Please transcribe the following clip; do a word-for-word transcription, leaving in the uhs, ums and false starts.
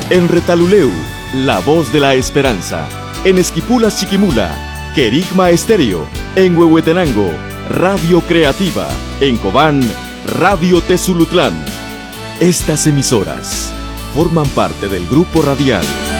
En Retaluleu, La Voz de la Esperanza. En Esquipulas Chiquimula, Querigma Estéreo. En Huehuetenango, Radio Creativa. En Cobán, Radio Tezulutlán. Estas emisoras forman parte del Grupo Radial